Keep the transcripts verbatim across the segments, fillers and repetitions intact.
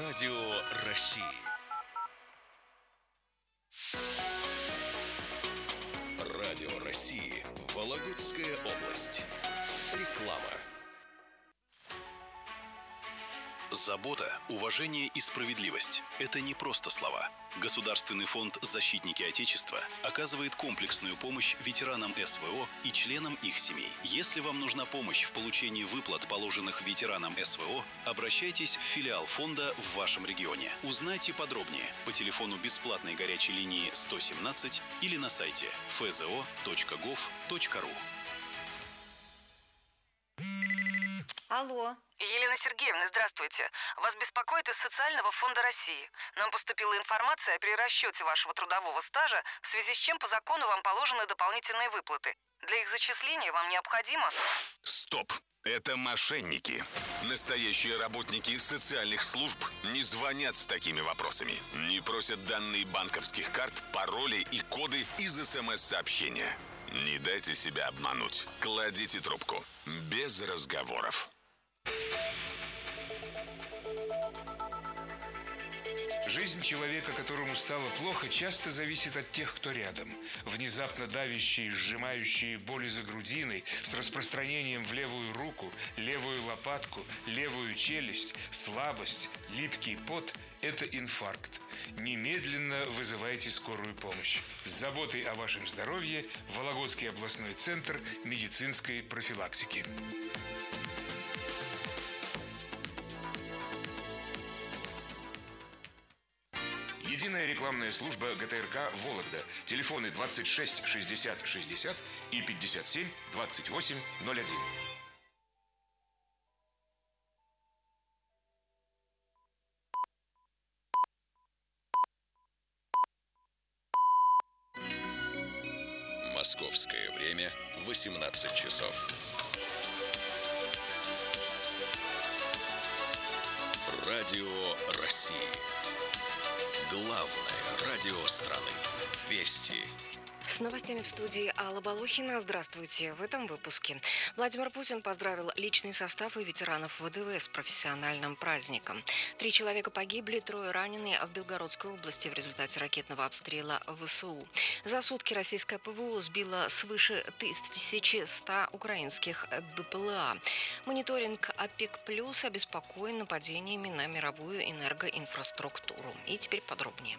Радио России. Радио России. Вологодская область. Реклама. Забота, уважение и справедливость – это не просто слова. Государственный фонд «Защитники Отечества» оказывает комплексную помощь ветеранам эс вэ о и членам их семей. Если вам нужна помощь в получении выплат, положенных ветеранам эс вэ о, обращайтесь в филиал фонда в вашем регионе. Узнайте подробнее по телефону бесплатной горячей линии сто семнадцать или на сайте эф зэ о точка гов точка ру. Алло. Елена Сергеевна, здравствуйте. Вас беспокоит из Социального фонда России. Нам поступила информация о перерасчете вашего трудового стажа, в связи с чем по закону вам положены дополнительные выплаты. Для их зачисления вам необходимо... Стоп! Это мошенники. Настоящие работники социальных служб не звонят с такими вопросами. Не просят данные банковских карт, пароли и коды из эс эм эс-сообщения. Не дайте себя обмануть. Кладите трубку. Без разговоров. Жизнь человека, которому стало плохо, часто зависит от тех, кто рядом. Внезапно давящие, сжимающие боли за грудиной, с распространением в левую руку, левую лопатку, левую челюсть, слабость, липкий пот – это инфаркт. Немедленно вызывайте скорую помощь. С заботой о вашем здоровье Вологодский областной центр медицинской профилактики. Единая рекламная служба гэ тэ эр ка «Вологда». Телефоны двадцать шесть шестьдесят шестьдесят и пятьдесят семь двадцать восемь ноль один. Московское время восемнадцать часов. Радио России. Главное радио страны. Вести. С новостями в студии Алла Балохина. Здравствуйте. В этом выпуске. Владимир Путин поздравил личный состав и ветеранов вэ дэ вэ с профессиональным праздником. Три человека погибли, трое ранены в Белгородской области в результате ракетного обстрела вэ эс у. За сутки российское пэ вэ о сбило свыше тысячи ста украинских бэ пэ эл а. Мониторинг ОПЕК плюс обеспокоен нападениями на мировую энергоинфраструктуру. И теперь подробнее.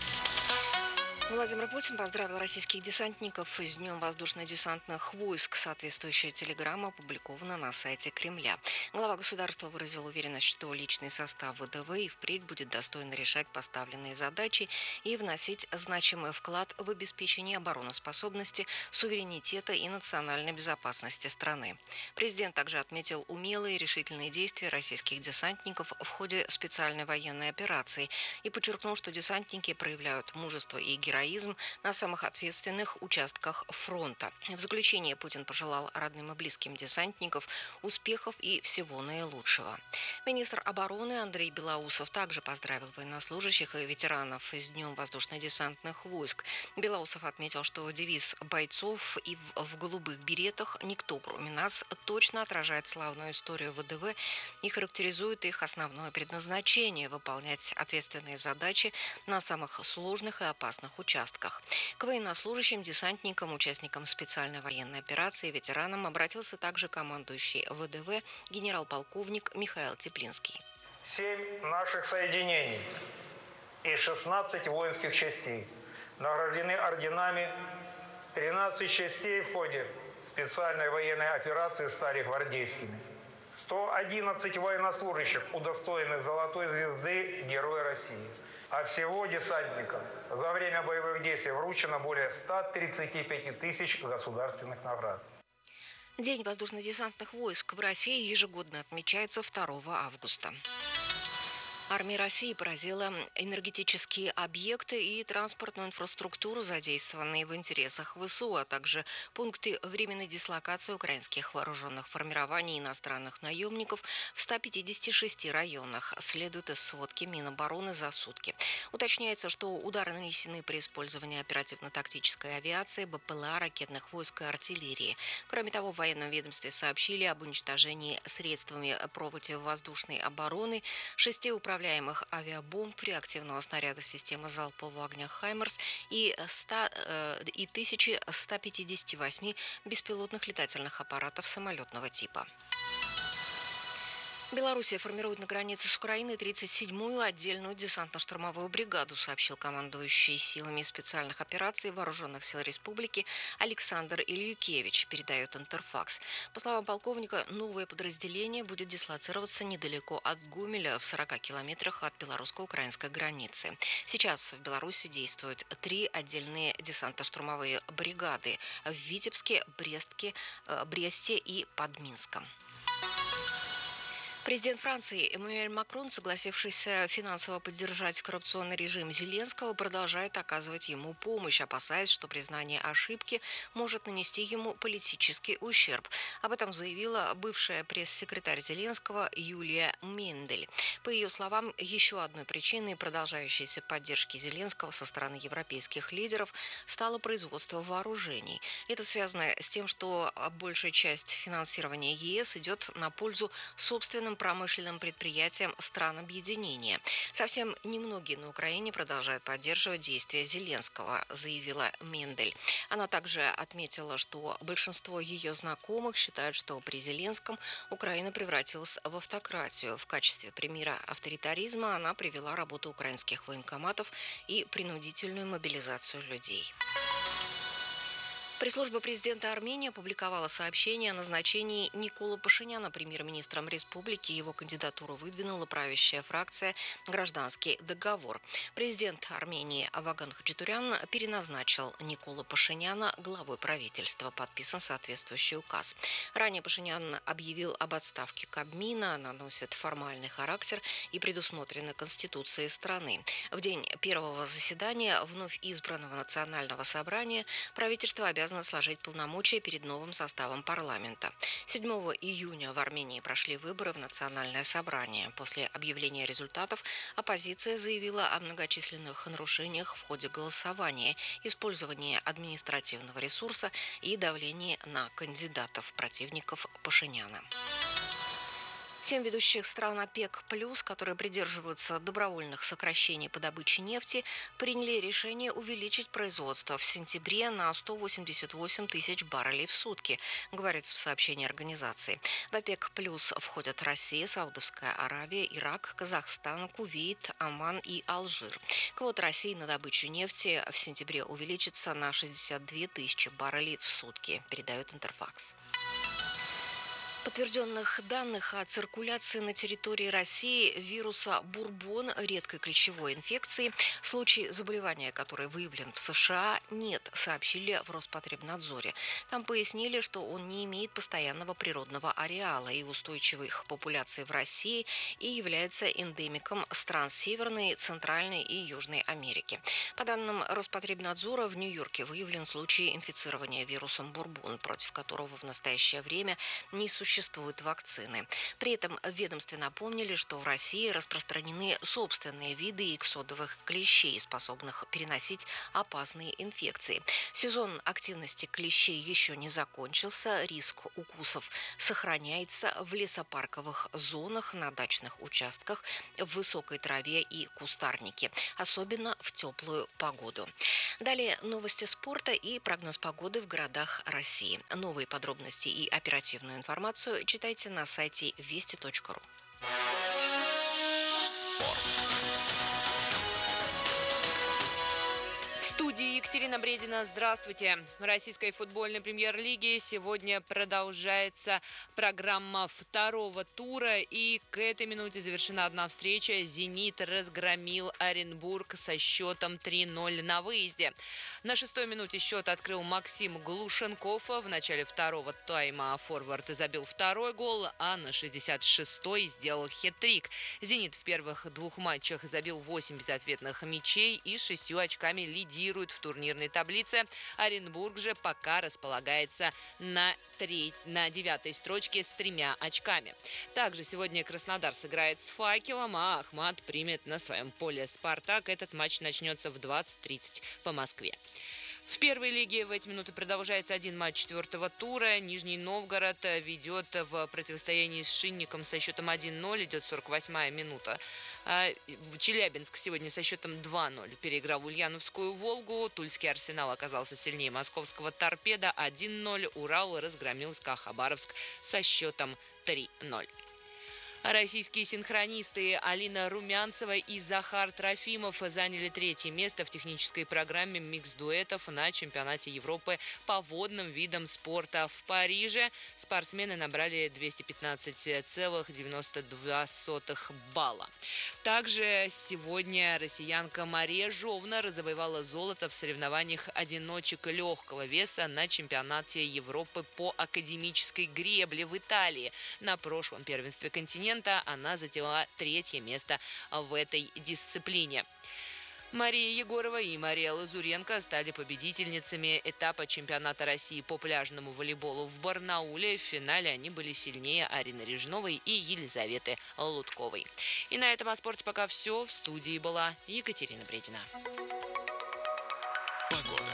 Владимир Путин поздравил российских десантников с Днем воздушно-десантных войск. Соответствующая телеграмма опубликована на сайте Кремля. Глава государства выразил уверенность, что личный состав вэ дэ вэ и впредь будет достойно решать поставленные задачи и вносить значимый вклад в обеспечение обороноспособности, суверенитета и национальной безопасности страны. Президент также отметил умелые и решительные действия российских десантников в ходе специальной военной операции и подчеркнул, что десантники проявляют мужество и героизм на самых ответственных участках фронта. В заключение Путин пожелал родным и близким десантников успехов и всего наилучшего. Министр обороны Андрей Белоусов также поздравил военнослужащих и ветеранов с Днем воздушно-десантных войск. Белоусов отметил, что девиз бойцов и в, в голубых беретах «Никто, кроме нас» точно отражает славную историю вэ дэ вэ и характеризует их основное предназначение – выполнять ответственные задачи на самых сложных и опасных участках. участках. К военнослужащим, десантникам, участникам специальной военной операции и ветеранам обратился также командующий вэ дэ вэ генерал-полковник Михаил Теплинский. Семь наших соединений и шестнадцать воинских частей награждены орденами, тринадцать частей в ходе специальной военной операции стали гвардейскими. сто одиннадцать военнослужащих удостоены Золотой звезды Героя России. А всего десантникам за время боевых действий вручено более ста тридцати пяти тысяч государственных наград. День воздушно-десантных войск в России ежегодно отмечается второго августа. Армия России поразила энергетические объекты и транспортную инфраструктуру, задействованные в интересах вэ эс у, а также пункты временной дислокации украинских вооруженных формирований и иностранных наемников в ста пятидесяти шести районах, следует из сводки Минобороны за сутки. Уточняется, что удары нанесены при использовании оперативно-тактической авиации, бэ пэ эл а, ракетных войск и артиллерии. Кроме того, в военном ведомстве сообщили об уничтожении средствами противовоздушной обороны шести управлений неуправляемых авиабомб, реактивного снаряда системы залпового огня «Хаймерс» и, ста, э, и тысячи ста пятидесяти восьми беспилотных летательных аппаратов самолетного типа. Белоруссия формирует на границе с Украиной тридцать седьмую отдельную десантно-штурмовую бригаду, сообщил командующий силами специальных операций Вооруженных сил Республики Александр Ильюкевич, передает Интерфакс. По словам полковника, новое подразделение будет дислоцироваться недалеко от Гомеля, в сорока километрах от белорусско-украинской границы. Сейчас в Беларуси действуют три отдельные десантно-штурмовые бригады в Витебске, Брестке, Бресте и под Минском. Президент Франции Эммануэль Макрон, согласившийся финансово поддержать коррупционный режим Зеленского, продолжает оказывать ему помощь, опасаясь, что признание ошибки может нанести ему политический ущерб. Об этом заявила бывшая пресс-секретарь Зеленского Юлия Мендель. По ее словам, еще одной причиной продолжающейся поддержки Зеленского со стороны европейских лидеров стало производство вооружений. Это связано с тем, что большая часть финансирования ЕС идет на пользу собственным промышленным предприятиям стран объединения. Совсем немногие на Украине продолжают поддерживать действия Зеленского, заявила Мендель. Она также отметила, что большинство ее знакомых считают, что при Зеленском Украина превратилась в автократию. В качестве примера авторитаризма она привела работу украинских военкоматов и принудительную мобилизацию людей. Пресс-служба президента Армении опубликовала сообщение о назначении Николы Пашиняна премьер-министром республики. Его кандидатуру выдвинула правящая фракция «Гражданский договор». Президент Армении Аваган Хачатурян переназначил Николу Пашиняна главой правительства. Подписан соответствующий указ. Ранее Пашинян объявил об отставке Кабмина. Она носит формальный характер и предусмотрена Конституцией страны. В день первого заседания вновь избранного национального собрания правительство обязано сложить полномочия перед новым составом парламента. седьмого июня в Армении прошли выборы в национальное собрание. После объявления результатов оппозиция заявила о многочисленных нарушениях в ходе голосования, использовании административного ресурса и давлении на кандидатов, противников Пашиняна. Семь ведущих стран ОПЕК+, которые придерживаются добровольных сокращений по добыче нефти, приняли решение увеличить производство в сентябре на сто восемьдесят восемь тысяч баррелей в сутки, говорится в сообщении организации. В ОПЕК+ входят Россия, Саудовская Аравия, Ирак, Казахстан, Кувейт, Оман и Алжир. Квота России на добычу нефти в сентябре увеличится на шестьдесят две тысячи баррелей в сутки, передает Интерфакс. Подтвержденных данных о циркуляции на территории России вируса бурбон, редкой клещевой инфекции, случай заболевания, который выявлен в США, нет, сообщили в Роспотребнадзоре. Там пояснили, что он не имеет постоянного природного ареала и устойчивых популяций в России и является эндемиком стран Северной, Центральной и Южной Америки. По данным Роспотребнадзора, в Нью-Йорке выявлен случай инфицирования вирусом бурбон, против которого в настоящее время не существует Существуют вакцины. При этом в ведомстве напомнили, что в России распространены собственные виды иксодовых клещей, способных переносить опасные инфекции. Сезон активности клещей еще не закончился. Риск укусов сохраняется в лесопарковых зонах, на дачных участках, в высокой траве и кустарнике, особенно в теплую погоду. Далее новости спорта и прогноз погоды в городах России. Новые подробности и оперативную информацию читайте на сайте вести точка ру. Спорт. В студии Екатерина Бредина. Здравствуйте. В российской футбольной премьер-лиге сегодня продолжается программа второго тура. И к этой минуте завершена одна встреча. «Зенит» разгромил Оренбург со счетом три ноль на выезде. На шестой минуте счет открыл Максим Глушенков. В начале второго тайма форвард забил второй гол, а на шестьдесят шестой сделал хет-трик. «Зенит» в первых двух матчах забил восемь безответных мячей и с шестью очками лидирует в турнирной таблице. Оренбург же пока располагается на, треть, на девятой строчке с тремя очками. Также сегодня Краснодар сыграет с «Факелом», а Ахмат примет на своем поле «Спартак». Этот матч начнется в двадцать тридцать по Москве. В первой лиге в эти минуты продолжается один матч четвертого тура. Нижний Новгород ведет в противостоянии с Шинником со счетом один ноль. Идет сорок восьмая минута. Челябинск сегодня со счетом два ноль переиграл Ульяновскую «Волгу». Тульский «Арсенал» оказался сильнее московского «Торпеда» один ноль. Урал разгромил СКА Хабаровск со счетом три ноль. Российские синхронисты Алина Румянцева и Захар Трофимов заняли третье место в технической программе микс-дуэтов на чемпионате Европы по водным видам спорта в Париже. Спортсмены набрали двести пятнадцать целых девяносто две сотых балла. Также сегодня россиянка Мария Жовна завоевала золото в соревнованиях одиночек легкого веса на чемпионате Европы по академической гребле в Италии. На прошлом первенстве континента она заняла третье место в этой дисциплине. Мария Егорова и Мария Лазуренко стали победительницами этапа чемпионата России по пляжному волейболу в Барнауле. В финале они были сильнее Арины Режновой и Елизаветы Лутковой. И на этом о спорте пока все. В студии была Екатерина Бредина. Погода.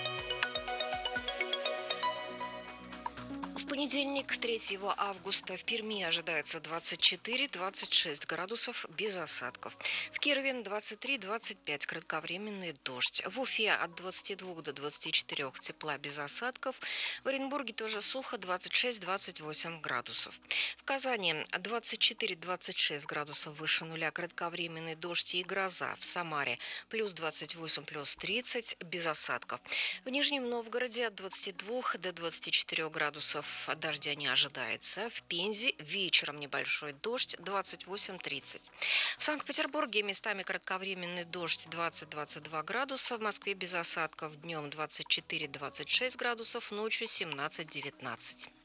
В понедельник, третьего августа, в Перми ожидается двадцать четыре - двадцать шесть градусов без осадков. В Кирове двадцать три - двадцать пять, кратковременный дождь. В Уфе от двадцати двух до двадцати четырёх тепла без осадков. В Оренбурге тоже сухо, двадцать шесть - двадцать восемь градусов. В Казани двадцать четыре - двадцать шесть градусов выше нуля, кратковременный дождь и гроза. В Самаре плюс двадцать восемь, плюс тридцать, без осадков. В Нижнем Новгороде от двадцати двух до двадцати четырёх градусов дождя не ожидается. В Пензе вечером небольшой дождь, двадцать восемь - тридцать. В Санкт-Петербурге местами кратковременный дождь, двадцать - двадцать два градуса. В Москве без осадков, днем двадцать четыре - двадцать шесть градусов, ночью семнадцать - девятнадцать.